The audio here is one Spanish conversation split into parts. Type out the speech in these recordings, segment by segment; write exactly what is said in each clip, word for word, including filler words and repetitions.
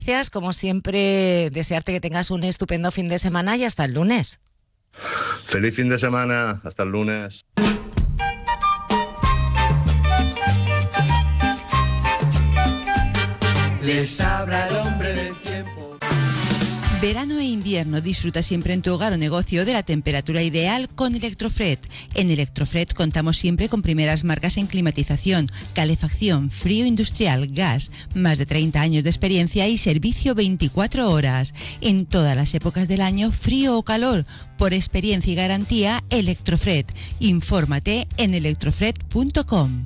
Gracias, como siempre, desearte que tengas un estupendo fin de semana y hasta el lunes. Feliz fin de semana, hasta el lunes. Les habla el hombre del tiempo. Verano e invierno, disfruta siempre en tu hogar o negocio de la temperatura ideal con Electrofred. En Electrofred contamos siempre con primeras marcas en climatización, calefacción, frío industrial, gas, más de treinta años de experiencia y servicio veinticuatro horas. En todas las épocas del año, frío o calor, por experiencia y garantía, Electrofred. Infórmate en electrofred punto com.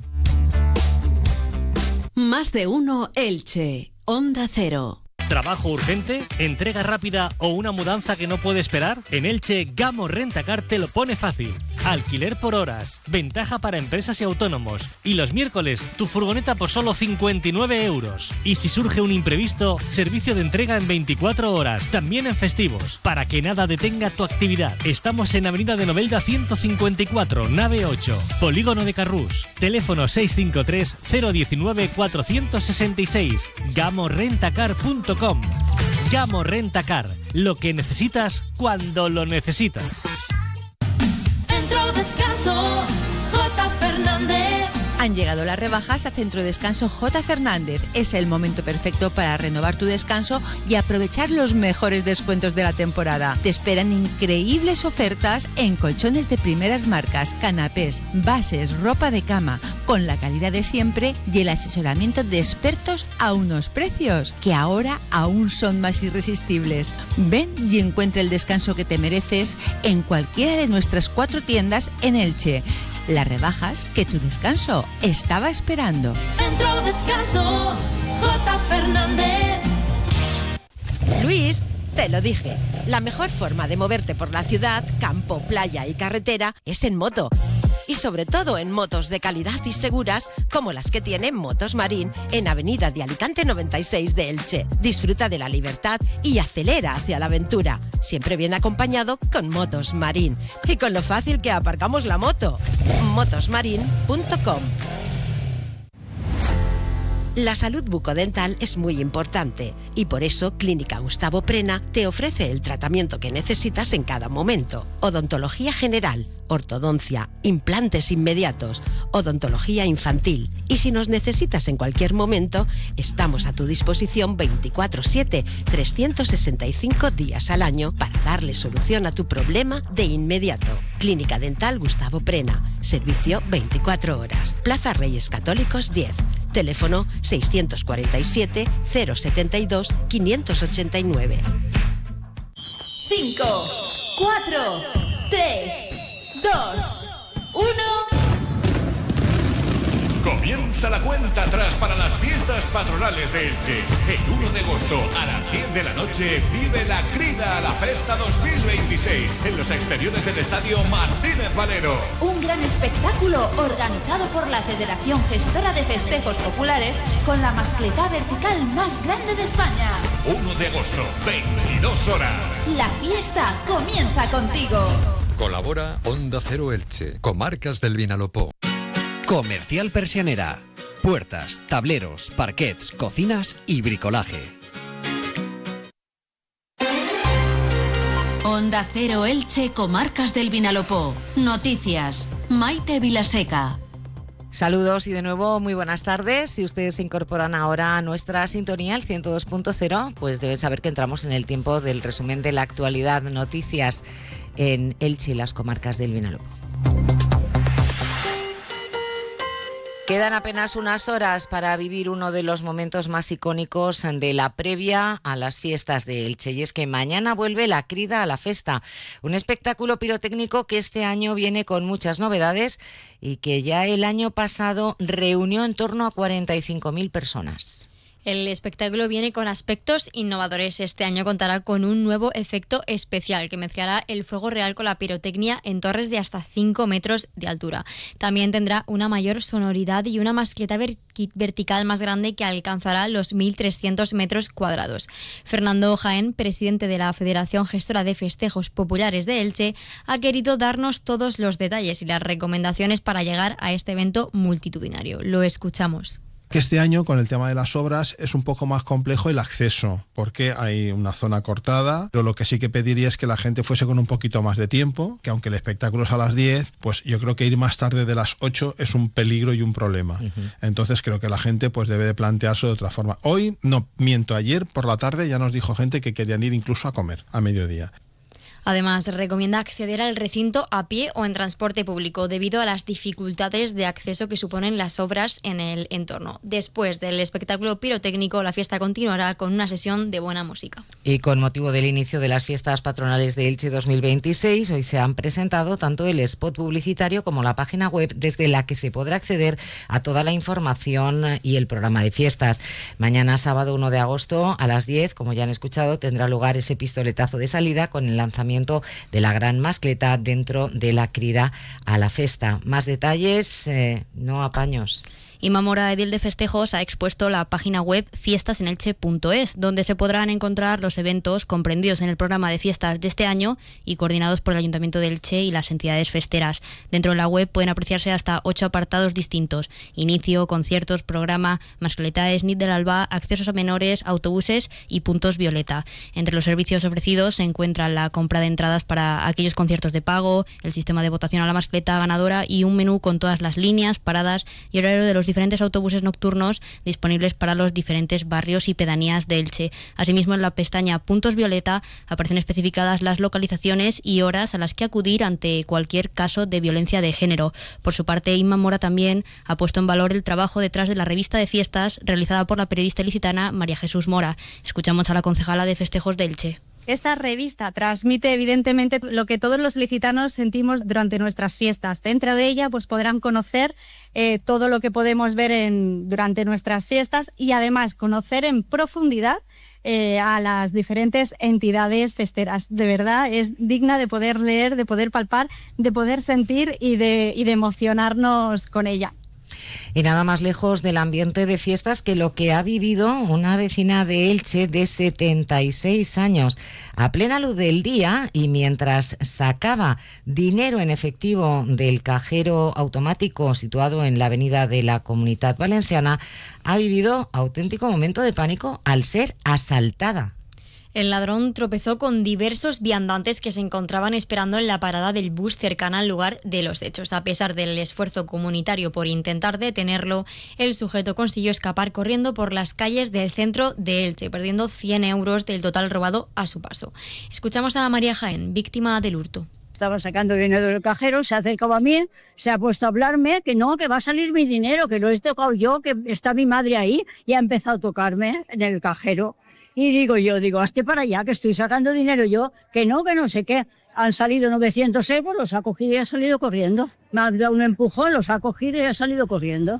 Más de uno Elche, Onda Cero. ¿Trabajo urgente? ¿Entrega rápida o una mudanza que no puede esperar? En Elche, Gamo Rentacar te lo pone fácil. Alquiler por horas, ventaja para empresas y autónomos. Y los miércoles, tu furgoneta por solo cincuenta y nueve euros. Y si surge un imprevisto, servicio de entrega en veinticuatro horas, también en festivos, para que nada detenga tu actividad. Estamos en Avenida de Novelda ciento cincuenta y cuatro, nave ocho, Polígono de Carrús. Teléfono seis cinco tres, cero uno nueve, cuatro seis seis. gamo rentacar punto com. Gamo Rentacar, lo que necesitas cuando lo necesitas. Centro Descanso J. Fernández. Han llegado las rebajas a Centro Descanso J. Fernández. Es el momento perfecto para renovar tu descanso y aprovechar los mejores descuentos de la temporada. Te esperan increíbles ofertas en colchones de primeras marcas, canapés, bases, ropa de cama, con la calidad de siempre y el asesoramiento de expertos a unos precios que ahora aún son más irresistibles. Ven y encuentra el descanso que te mereces en cualquiera de nuestras cuatro tiendas en Elche. Las rebajas que tu descanso estaba esperando. Centro Descanso J. Fernández. Luis, te lo dije, la mejor forma de moverte por la ciudad, campo, playa y carretera es en moto. Y sobre todo en motos de calidad y seguras como las que tiene Motos Marín en Avenida de Alicante noventa y seis de Elche. Disfruta de la libertad y acelera hacia la aventura. Siempre bien acompañado con Motos Marín. Y con lo fácil que aparcamos la moto. motos marín punto com. La salud bucodental es muy importante y por eso Clínica Gustavo Prena te ofrece el tratamiento que necesitas en cada momento. Odontología general, ortodoncia, implantes inmediatos, odontología infantil. Y si nos necesitas en cualquier momento, estamos a tu disposición veinticuatro siete, trescientos sesenta y cinco días al año para darle solución a tu problema de inmediato. Clínica Dental Gustavo Prena, servicio veinticuatro horas. Plaza Reyes Católicos diez. Teléfono seiscientos cuarenta y siete, cero setenta y dos, quinientos ochenta y nueve. cinco, cuatro, tres, dos, uno. Comienza la cuenta atrás para las fiestas patronales de Elche. El uno de agosto a las diez de la noche vive la Crida a la Festa dos mil veintiséis en los exteriores del Estadio Martínez Valero. Un gran espectáculo organizado por la Federación Gestora de Festejos Populares con la mascletá vertical más grande de España. uno de agosto, veintidós horas. La fiesta comienza contigo. Colabora Onda Cero Elche, Comarcas del Vinalopó. Comercial Persianera. Puertas, tableros, parquets, cocinas y bricolaje. Onda Cero Elche, Comarcas del Vinalopó. Noticias. Maite Vilaseca. Saludos y de nuevo muy buenas tardes. Si ustedes se incorporan ahora a nuestra sintonía, el ciento dos punto cero, pues deben saber que entramos en el tiempo del resumen de la actualidad, noticias en Elche y las comarcas del Vinalopó. Quedan apenas unas horas para vivir uno de los momentos más icónicos de la previa a las fiestas de Elche, y es que mañana vuelve la Crida a la Festa, un espectáculo pirotécnico que este año viene con muchas novedades y que ya el año pasado reunió en torno a cuarenta y cinco mil personas. El espectáculo viene con aspectos innovadores. Este año contará con un nuevo efecto especial que mezclará el fuego real con la pirotecnia en torres de hasta cinco metros de altura. También tendrá una mayor sonoridad y una mascleta ver- vertical más grande que alcanzará los mil trescientos metros cuadrados. Fernando Jaén, presidente de la Federación Gestora de Festejos Populares de Elche, ha querido darnos todos los detalles y las recomendaciones para llegar a este evento multitudinario. Lo escuchamos. que este año con el tema de las obras es un poco más complejo el acceso, porque hay una zona cortada, pero lo que sí que pediría es que la gente fuese con un poquito más de tiempo, que aunque el espectáculo es a las diez, pues yo creo que ir más tarde de las ocho es un peligro y un problema. Uh-huh. Entonces creo que la gente pues debe de plantearse de otra forma. Hoy, no, miento, ayer por la tarde ya nos dijo gente que querían ir incluso a comer a mediodía. Además, recomienda acceder al recinto a pie o en transporte público debido a las dificultades de acceso que suponen las obras en el entorno. Después del espectáculo pirotécnico, la fiesta continuará con una sesión de buena música. Y con motivo del inicio de las fiestas patronales de Elche dos mil veintiséis, hoy se han presentado tanto el spot publicitario como la página web desde la que se podrá acceder a toda la información y el programa de fiestas. Mañana, sábado uno de agosto, a las diez, como ya han escuchado, tendrá lugar ese pistoletazo de salida con el lanzamiento de la gran mascleta dentro de la crida a la festa. Más detalles, eh, no apaños. Inma Mora, edil de festejos, ha expuesto la página web fiestas en elche punto es, donde se podrán encontrar los eventos comprendidos en el programa de fiestas de este año y coordinados por el Ayuntamiento de Elche y las entidades festeras. Dentro de la web pueden apreciarse hasta ocho apartados distintos: inicio, conciertos, programa, mascletaes, nit del alba, accesos a menores, autobuses y puntos violeta. Entre los servicios ofrecidos se encuentran la compra de entradas para aquellos conciertos de pago, el sistema de votación a la mascleta ganadora y un menú con todas las líneas, paradas y horario de los diferentes autobuses nocturnos disponibles para los diferentes barrios y pedanías de Elche. Asimismo, en la pestaña Puntos Violeta aparecen especificadas las localizaciones y horas a las que acudir ante cualquier caso de violencia de género. Por su parte, Inma Mora también ha puesto en valor el trabajo detrás de la revista de fiestas realizada por la periodista ilicitana María Jesús Mora. Escuchamos a la concejala de festejos de Elche. Esta revista transmite evidentemente lo que todos los licitanos sentimos durante nuestras fiestas. Dentro de ella pues podrán conocer eh, todo lo que podemos ver en, durante nuestras fiestas y además conocer en profundidad eh, a las diferentes entidades festeras. De verdad es digna de poder leer, de poder palpar, de poder sentir y de, y de emocionarnos con ella. Y nada más lejos del ambiente de fiestas que lo que ha vivido una vecina de Elche de setenta y seis años. A plena luz del día y mientras sacaba dinero en efectivo del cajero automático situado en la avenida de la Comunitat Valenciana, ha vivido auténtico momento de pánico al ser asaltada. El ladrón tropezó con diversos viandantes que se encontraban esperando en la parada del bus cercana al lugar de los hechos. A pesar del esfuerzo comunitario por intentar detenerlo, el sujeto consiguió escapar corriendo por las calles del centro de Elche, perdiendo cien euros del total robado a su paso. Escuchamos a María Jaén, víctima del hurto. Estaba sacando dinero del cajero, se ha acercado a mí, se ha puesto a hablarme que no, que va a salir mi dinero, que lo he tocado yo, que está mi madre ahí, y ha empezado a tocarme en el cajero. Y digo yo, digo, hazte para allá, que estoy sacando dinero yo, que no, que no sé qué. Han salido novecientos euros, los ha cogido y ha salido corriendo. Me ha dado un empujón, los ha cogido y ha salido corriendo.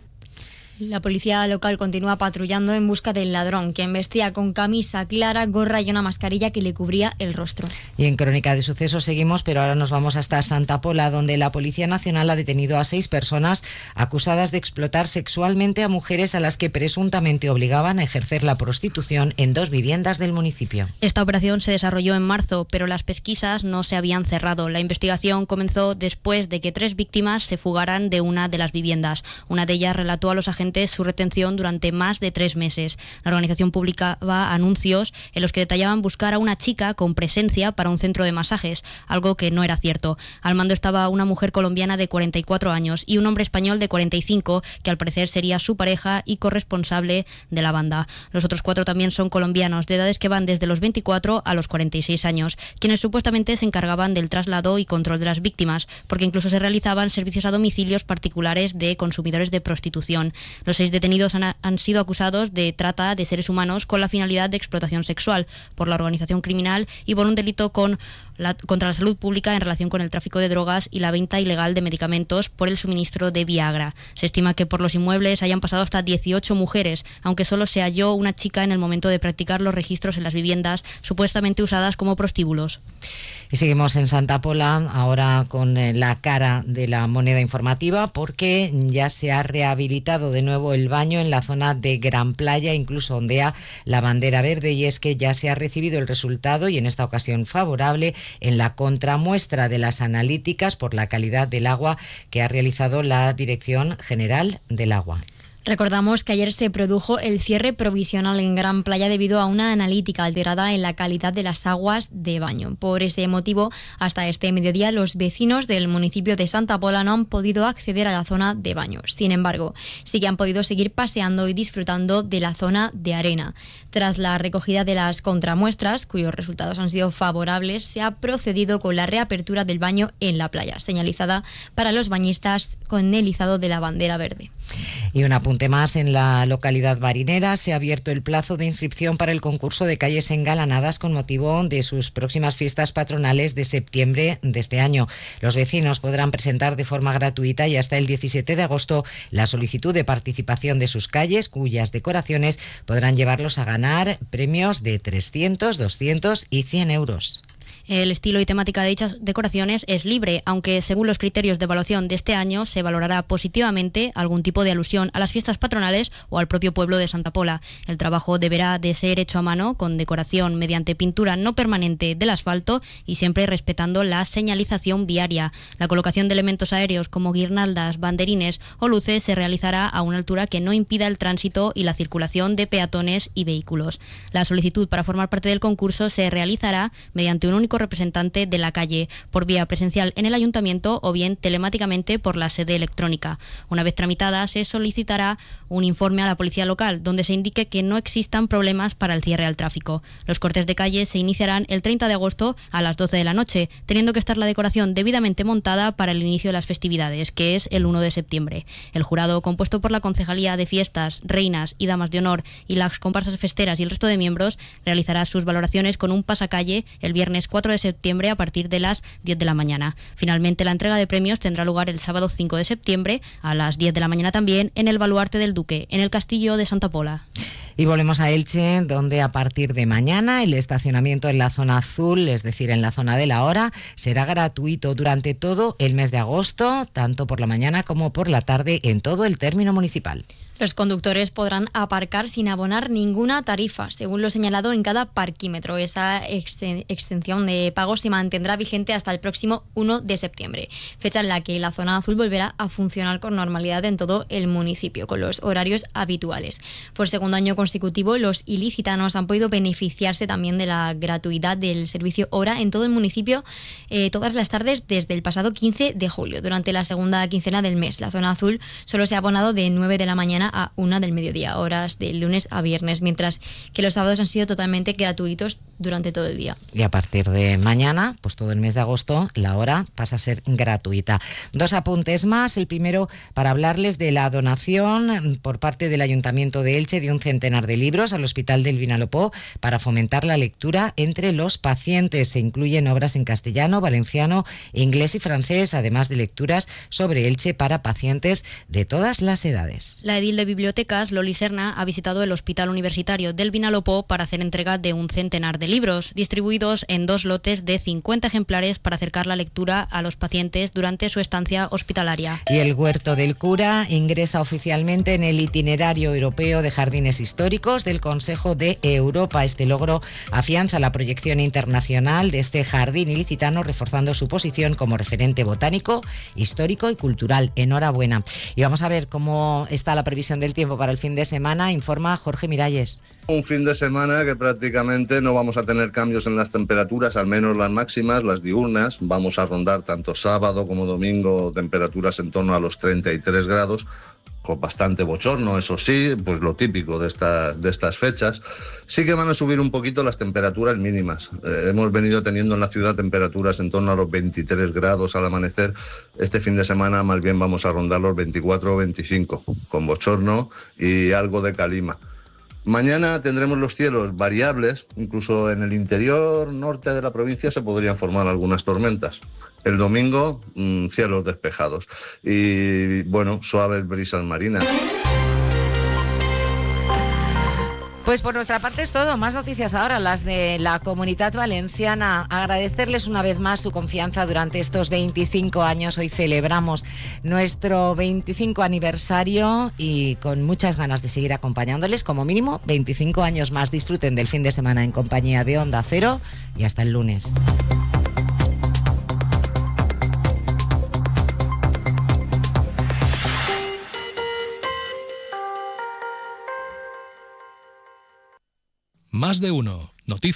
La policía local continúa patrullando en busca del ladrón, quien vestía con camisa clara, gorra y una mascarilla que le cubría el rostro. Y en Crónica de Sucesos seguimos, pero ahora nos vamos hasta Santa Pola, donde la Policía Nacional ha detenido a seis personas acusadas de explotar sexualmente a mujeres a las que presuntamente obligaban a ejercer la prostitución en dos viviendas del municipio. Esta operación se desarrolló en marzo, pero las pesquisas no se habían cerrado. La investigación comenzó después de que tres víctimas se fugaran de una de las viviendas. Una de ellas relató a los agentes su retención durante más de tres meses. La organización publicaba anuncios en los que detallaban buscar a una chica con presencia para un centro de masajes, algo que no era cierto. Al mando estaba una mujer colombiana de cuarenta y cuatro años y un hombre español de cuarenta y cinco, que al parecer sería su pareja y corresponsable de la banda. Los otros cuatro también son colombianos, de edades que van desde los veinticuatro a los cuarenta y seis años, quienes supuestamente se encargaban del traslado y control de las víctimas, porque incluso se realizaban servicios a domicilios particulares de consumidores de prostitución. Los seis detenidos han, han sido acusados de trata de seres humanos con la finalidad de explotación sexual por la organización criminal y por un delito con la, contra la salud pública en relación con el tráfico de drogas y la venta ilegal de medicamentos por el suministro de Viagra. Se estima que por los inmuebles hayan pasado hasta dieciocho mujeres, aunque solo se halló una chica en el momento de practicar los registros en las viviendas supuestamente usadas como prostíbulos. Y seguimos en Santa Pola, ahora con la cara de la moneda informativa, porque ya se ha rehabilitado de nuevo el baño en la zona de Gran Playa, incluso ondea la bandera verde, y es que ya se ha recibido el resultado, y en esta ocasión favorable, en la contramuestra de las analíticas por la calidad del agua que ha realizado la Dirección General del Agua. Recordamos que ayer se produjo el cierre provisional en Gran Playa debido a una analítica alterada en la calidad de las aguas de baño. Por ese motivo, hasta este mediodía, los vecinos del municipio de Santa Pola no han podido acceder a la zona de baño. Sin embargo, sí que han podido seguir paseando y disfrutando de la zona de arena. Tras la recogida de las contramuestras, cuyos resultados han sido favorables, se ha procedido con la reapertura del baño en la playa, señalizada para los bañistas con el izado de la bandera verde. Y un apunte más, en la localidad marinera se ha abierto el plazo de inscripción para el concurso de calles engalanadas con motivo de sus próximas fiestas patronales de septiembre de este año. Los vecinos podrán presentar de forma gratuita y hasta el diecisiete de agosto la solicitud de participación de sus calles, cuyas decoraciones podrán llevarlos a ganar premios de trescientos, doscientos y cien euros. El estilo y temática de dichas decoraciones es libre, aunque según los criterios de evaluación de este año se valorará positivamente algún tipo de alusión a las fiestas patronales o al propio pueblo de Santa Pola. El trabajo deberá de ser hecho a mano con decoración mediante pintura no permanente del asfalto y siempre respetando la señalización viaria. La colocación de elementos aéreos como guirnaldas, banderines o luces se realizará a una altura que no impida el tránsito y la circulación de peatones y vehículos. La solicitud para formar parte del concurso se realizará mediante un único representante de la calle, por vía presencial en el ayuntamiento o bien telemáticamente por la sede electrónica. Una vez tramitada, se solicitará un informe a la policía local donde se indique que no existan problemas para el cierre al tráfico. Los cortes de calle se iniciarán el treinta de agosto a las doce de la noche, teniendo que estar la decoración debidamente montada para el inicio de las festividades, que es el uno de septiembre. El jurado, compuesto por la Concejalía de Fiestas, Reinas y Damas de Honor y las comparsas festeras y el resto de miembros, realizará sus valoraciones con un pasacalle el viernes cuatro de septiembre a partir de las diez de la mañana. Finalmente, la entrega de premios tendrá lugar el sábado cinco de septiembre a las diez de la mañana también en el Baluarte del Duque, en el Castillo de Santa Pola. Y volvemos a Elche, donde a partir de mañana el estacionamiento en la zona azul, es decir, en la zona de la hora, será gratuito durante todo el mes de agosto, tanto por la mañana como por la tarde en todo el término municipal. Los conductores podrán aparcar sin abonar ninguna tarifa, según lo señalado en cada parquímetro. Esa extensión de pago se mantendrá vigente hasta el próximo uno de septiembre, fecha en la que la zona azul volverá a funcionar con normalidad en todo el municipio, con los horarios habituales. Por segundo año consecutivo, los ilicitanos han podido beneficiarse también de la gratuidad del servicio hora en todo el municipio eh, todas las tardes desde el pasado quince de julio. Durante la segunda quincena del mes, la zona azul solo se ha abonado de nueve de la mañana a una del mediodía, horas de lunes a viernes, mientras que los sábados han sido totalmente gratuitos durante todo el día. Y a partir de mañana, pues todo el mes de agosto, la hora pasa a ser gratuita. Dos apuntes más. El primero, para hablarles de la donación por parte del Ayuntamiento de Elche de un centenar de libros al Hospital del Vinalopó para fomentar la lectura entre los pacientes. Se incluyen obras en castellano, valenciano, inglés y francés, además de lecturas sobre Elche para pacientes de todas las edades. La edil de Bibliotecas, Loli Serna, ha visitado el Hospital Universitario del Vinalopó para hacer entrega de un centenar de libros, distribuidos en dos lotes de cincuenta ejemplares para acercar la lectura a los pacientes durante su estancia hospitalaria. Y el Huerto del Cura ingresa oficialmente en el itinerario europeo de jardines históricos del Consejo de Europa. Este logro afianza la proyección internacional de este jardín ilicitano, reforzando su posición como referente botánico, histórico y cultural. Enhorabuena. Y vamos a ver cómo está la previsión del tiempo para el fin de semana, informa Jorge Miralles. Un fin de semana que prácticamente no vamos a tener cambios en las temperaturas, al menos las máximas, las diurnas. Vamos a rondar tanto sábado como domingo temperaturas en torno a los treinta y tres grados, con bastante bochorno, eso sí, pues lo típico de estas, de estas fechas. Sí que van a subir un poquito las temperaturas mínimas. Eh, hemos venido teniendo en la ciudad temperaturas en torno a los veintitrés grados al amanecer. Este fin de semana más bien vamos a rondar los veinticuatro o veinticinco, con bochorno y algo de calima. Mañana tendremos los cielos variables, incluso en el interior norte de la provincia se podrían formar algunas tormentas. El domingo, mmm, cielos despejados y, bueno, suaves brisas marinas. Pues por nuestra parte es todo. Más noticias ahora, las de la Comunitat Valenciana. Agradecerles una vez más su confianza durante estos veinticinco años. Hoy celebramos nuestro veinticinco aniversario y con muchas ganas de seguir acompañándoles, como mínimo veinticinco años más. Disfruten del fin de semana en compañía de Onda Cero y hasta el lunes. Más de Uno. Noticias.